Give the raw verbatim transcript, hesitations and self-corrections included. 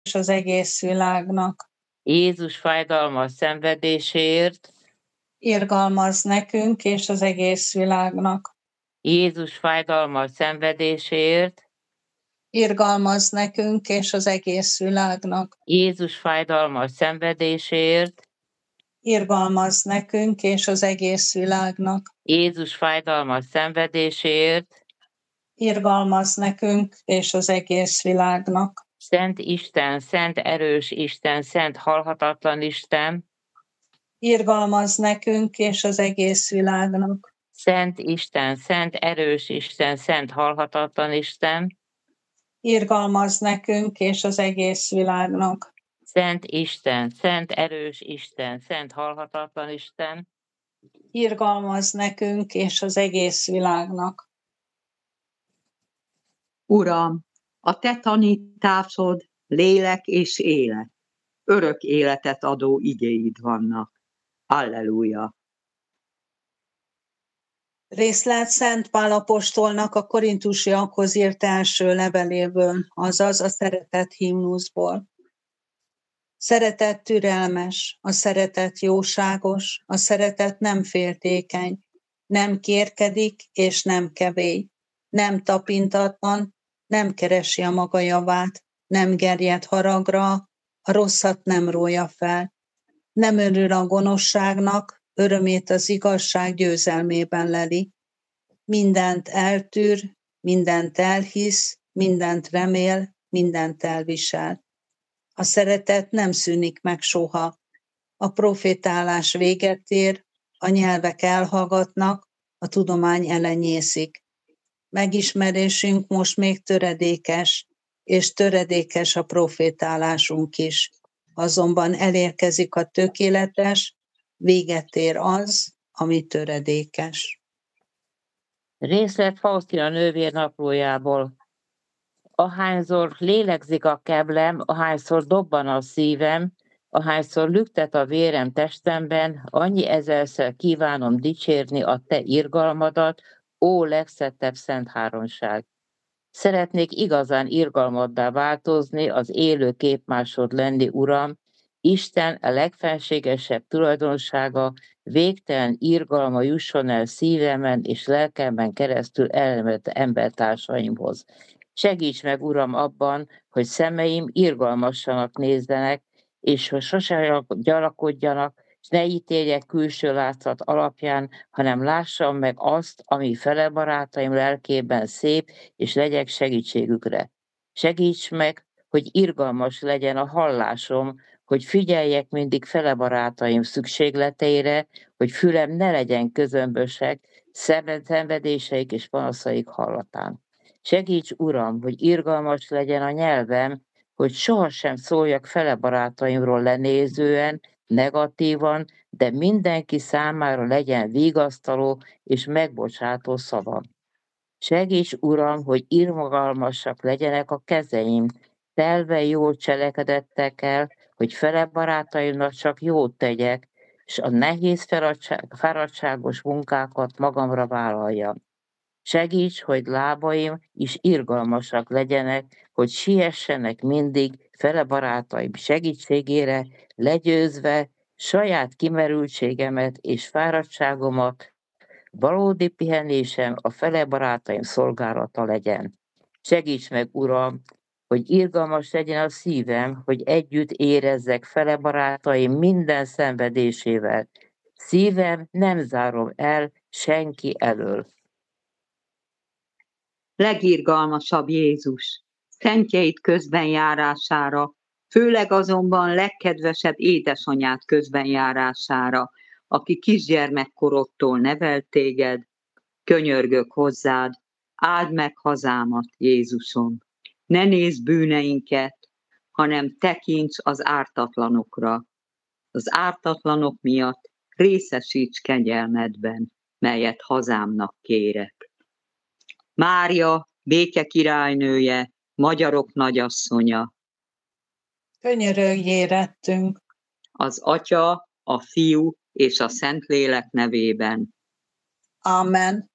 és az egész világnak. Jézus fájdalmas szenvedéséért, Irgalmaz nekünk és az egész világnak. Jézus fájdalmas szenvedéséért, Irgalmaz nekünk és az egész világnak. Jézus fájdalmas szenvedéséért, Irgalmaz nekünk és az egész világnak. Jézus fájdalmas szenvedéséért, Irgalmaz nekünk és az egész világnak. Szent Isten, Szent erős Isten, Szent halhatatlan Isten, Irgalmaz nekünk és az egész világnak. Szent Isten, Szent erős Isten, Szent halhatatlan Isten, Irgalmaz nekünk és az egész világnak. Szent Isten, Szent erős Isten, Szent halhatatlan Isten, Irgalmaz nekünk és az egész világnak. Uram, a te tanításod lélek és élet, örök életet adó igéid vannak. Halleluja! Részlet Szent Pál apostolnak a korintusiakhoz írt első leveléből, azaz a szeretet himnuszból. Szeretet türelmes, a szeretet jóságos, a szeretet nem féltékeny, nem kérkedik és nem kevély, nem tapintatlan, nem keresi a maga javát, nem gerjed haragra, a rosszat nem rója fel, nem örül a gonoszságnak, örömét az igazság győzelmében leli. Mindent eltűr, mindent elhisz, mindent remél, mindent elvisel. A szeretet nem szűnik meg soha. A profétálás véget ér, a nyelvek elhallgatnak, a tudomány elenyészik. Megismerésünk most még töredékes, és töredékes a profétálásunk is. Azonban elérkezik a tökéletes, véget ér az, ami töredékes. Részlet Faustina nővér naplójából. Ahányszor lélegzik a keblem, ahányszor dobban a szívem, ahányszor lüktet a vérem testemben, annyi ezerszer kívánom dicsérni a te irgalmadat, ó legszettebb szent háromság. Szeretnék igazán irgalmaddá változni, az élő képmásod lenni, Uram, Isten a legfenségesebb tulajdonsága, végtelen irgalma jusson el szívemen és lelkemben keresztül elment embertársaimhoz. Segíts meg, Uram, abban, hogy szemeim irgalmasanak nézzenek, és hogy sosem gyanakodjanak, és ne ítéljek külső látszat alapján, hanem lássam meg azt, ami fele barátaim lelkében szép, és legyek segítségükre. Segíts meg, hogy irgalmas legyen a hallásom, hogy figyeljek mindig fele barátaim szükségleteire, hogy fülem ne legyen közömbösek, szenvedéseik és panaszaik hallatán. Segíts, Uram, hogy irgalmas legyen a nyelvem, hogy sohasem szóljak fele barátaimról lenézően, negatívan, de mindenki számára legyen vigasztaló és megbocsátó szavam. Segíts, Uram, hogy irgalmasak legyenek a kezeim, telve jó cselekedettekkel, hogy fele barátaimnak csak jót tegyek, és a nehéz fáradtságos munkákat magamra vállaljam. Segíts, hogy lábaim is irgalmasak legyenek, hogy siessenek mindig fele barátaim segítségére, legyőzve saját kimerültségemet és fáradtságomat, valódi pihenésem a fele barátaim szolgálata legyen. Segíts meg, Uram, hogy irgalmas legyen a szívem, hogy együtt érezzek fele barátaim minden szenvedésével. Szívem nem zárom el senki elől. Legirgalmasabb Jézus, szentjeid közben járására, főleg azonban legkedvesebb édesanyád közben járására, aki kisgyermekkorodtól nevelt téged, könyörgök hozzád, áld meg hazámat, Jézusom. Ne nézd bűneinket, hanem tekints az ártatlanokra. Az ártatlanok miatt részesíts kegyelmedben, melyet hazámnak kérek. Mária, béke királynője, magyarok nagyasszonya. Könyörögj érettünk. Az Atya, a Fiú és a Szentlélek nevében. Amen.